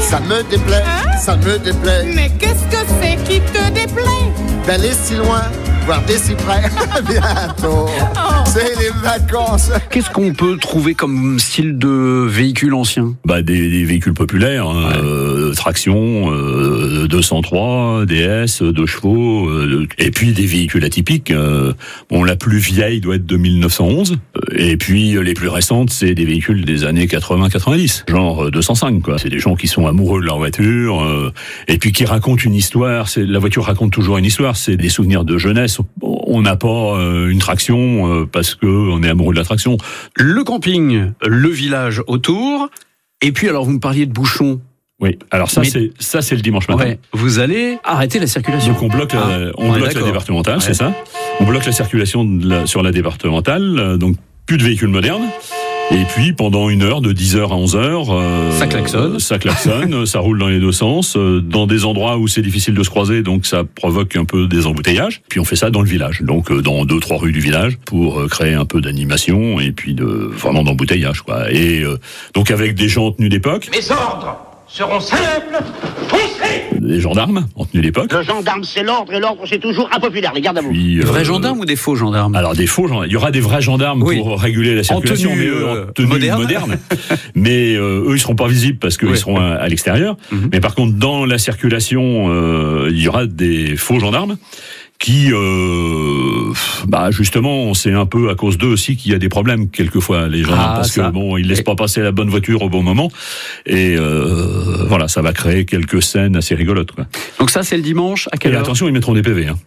Ça me déplaît, ça me déplaît. Mais qu'est-ce que c'est qui te déplaît? D'aller si loin, voire des si près. Bientôt, c'est les vacances. Qu'est-ce qu'on peut trouver comme style de véhicule ancien? Des véhicules populaires, traction, 203, DS, 2 chevaux, et puis des véhicules atypiques. La plus vieille doit être de 1911, et puis les plus récentes, c'est des véhicules des années 80-90, genre 205, quoi. C'est des gens qui sont amoureux de leur voiture, et puis qui racontent une histoire. La voiture raconte toujours une histoire, c'est des souvenirs de jeunesse. On n'a pas une traction parce qu'on est amoureux de la traction. Le camping, le village autour, et puis alors vous me parliez de bouchons. Oui, alors c'est le dimanche matin. Ouais, vous allez arrêter la circulation. Donc on bloque la départementale, c'est ça. On bloque la circulation sur la départementale, donc plus de véhicules modernes. Et puis pendant 1 heure, de 10h à 11h, ça klaxonne, ça roule dans les deux sens, dans des endroits où c'est difficile de se croiser, donc ça provoque un peu des embouteillages. Puis on fait ça dans le village, donc dans 2-3 rues du village, pour créer un peu d'animation et puis vraiment d'embouteillage, quoi. Et donc avec des gens en tenue d'époque. Mes ordres seront simples, foncez! Des gendarmes en tenue d'époque. Le gendarme, c'est l'ordre, et l'ordre, c'est toujours impopulaire, les gardes à vous. Des vrais gendarmes ou des faux gendarmes? Alors des faux gendarmes. Il y aura des vrais gendarmes pour réguler la circulation, mais en tenue moderne. Mais eux, ils seront pas visibles parce qu'ils seront à l'extérieur. Mm-hmm. Mais par contre, dans la circulation, il y aura des faux gendarmes qui, justement, c'est un peu à cause d'eux aussi qu'il y a des problèmes quelquefois, les gens, parce que ils laissent pas passer la bonne voiture au bon moment, et ça va créer quelques scènes assez rigolotes, quoi. Donc ça, c'est le dimanche, à quelle heure? Attention, ils mettront des PV, hein.